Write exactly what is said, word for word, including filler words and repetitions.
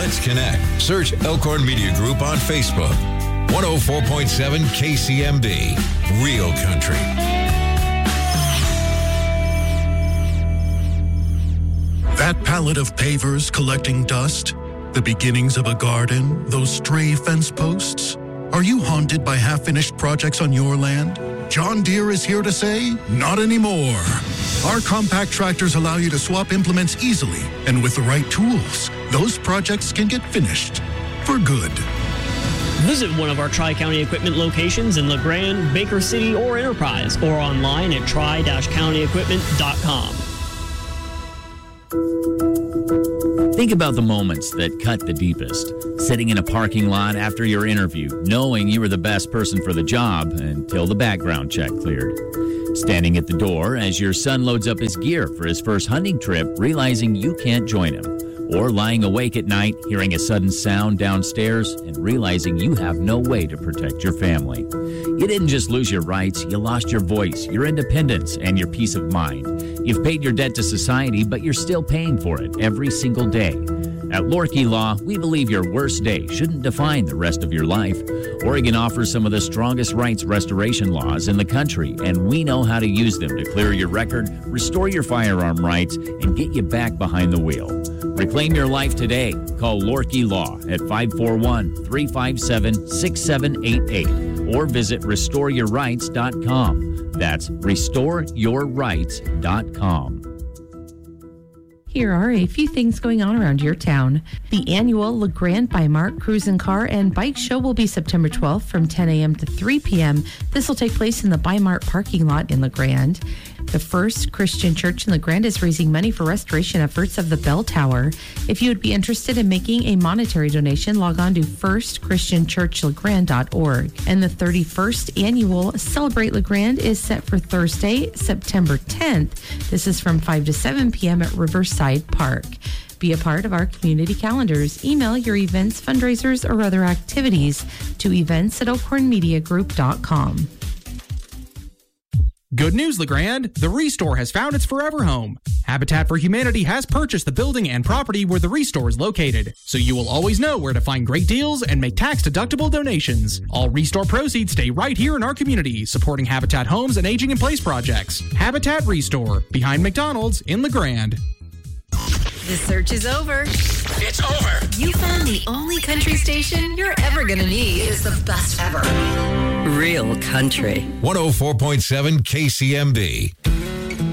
Let's connect. Search Elkhorn Media Group on Facebook. one oh four point seven K C M B, Real Country. That pallet of pavers collecting dust, the beginnings of a garden, those stray fence posts. Are you haunted by half-finished projects on your land? John Deere is here to say, not anymore. Our compact tractors allow you to swap implements easily, and with the right tools, those projects can get finished for good. Visit one of our Tri-County Equipment locations in LeGrand, Baker City, or Enterprise, or online at tri county equipment dot com. Think about the moments that cut the deepest. Sitting in a parking lot after your interview, knowing you were the best person for the job until the background check cleared. Standing at the door as your son loads up his gear for his first hunting trip, realizing you can't join him. Or lying awake at night, hearing a sudden sound downstairs and realizing you have no way to protect your family. You didn't just lose your rights, you lost your voice, your independence, and your peace of mind. You've paid your debt to society, but you're still paying for it every single day. At Lorkey Law, we believe your worst day shouldn't define the rest of your life. Oregon offers some of the strongest rights restoration laws in the country, and we know how to use them to clear your record, restore your firearm rights, and get you back behind the wheel. Reclaim your life today. Call Lorkey Law at five four one, three five seven, six seven eight eight or visit restore your rights dot com. That's restore your rights dot com. Here are a few things going on around your town. The annual LeGrand by Mark Cruise and Car and Bike Show will be September twelfth from ten a.m. to three p.m. This will take place in the Bi-Mart parking lot in LeGrand. The First Christian Church in LeGrand is raising money for restoration efforts of the bell tower. If you would be interested in making a monetary donation, log on to first christian church legrand dot org. And the thirty-first annual Celebrate LeGrand is set for Thursday, September tenth. This is from five to seven p.m. at Riverside Park. Be a part of our community calendars. Email your events, fundraisers, or other activities to events at elkhorn media group dot com. Good news, LeGrand. The Restore has found its forever home. Habitat for Humanity has purchased the building and property where the Restore is located, so you will always know where to find great deals and make tax-deductible donations. All Restore proceeds stay right here in our community, supporting Habitat homes and aging-in-place projects. Habitat Restore, behind McDonald's in LeGrand. The search is over. It's over. You found the only country station you're ever going to need. Is the best ever. Real Country. one oh four point seven K C M B.